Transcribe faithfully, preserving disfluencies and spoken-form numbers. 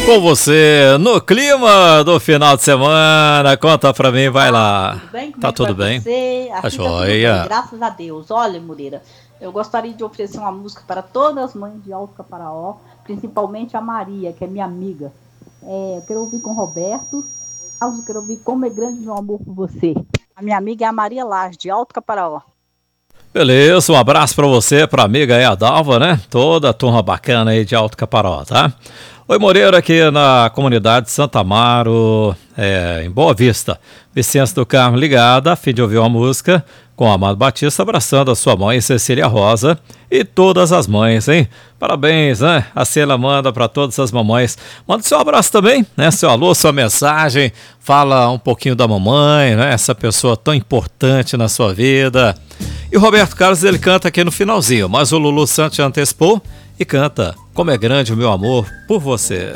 com você no clima do final de semana. Conta pra mim, vai lá. Tudo bem? Como tá é que tudo vai bem? você? Tá Aqui tá tudo joia. bem, graças a Deus. Olha, Moreira, eu gostaria de oferecer uma música para todas as mães de Alto Caparaó, principalmente a Maria, que é minha amiga. É, eu quero ouvir com o Roberto. Eu quero ouvir Como é Grande Meu Amor por Você. A minha amiga é a Maria Lage, de Alto Caparaó. Beleza, um abraço pra você, pra amiga aí, a Dalva, né? Toda a turma bacana aí de Alto Caparaó, tá? Oi, Moreira, aqui na comunidade Santa Amaro, é, em Boa Vista. Vicência do Carmo ligada, a fim de ouvir uma música com o Amado Batista abraçando a sua mãe, Cecília Rosa, e todas as mães, hein? Parabéns, né? A Ciela manda para todas as mamães. Manda seu abraço também, né? Seu alô, sua mensagem, fala um pouquinho da mamãe, né? Essa pessoa tão importante na sua vida. E o Roberto Carlos, ele canta aqui no finalzinho, mas o Lulu Santos já antecipou e canta Como é Grande o Meu Amor por Você.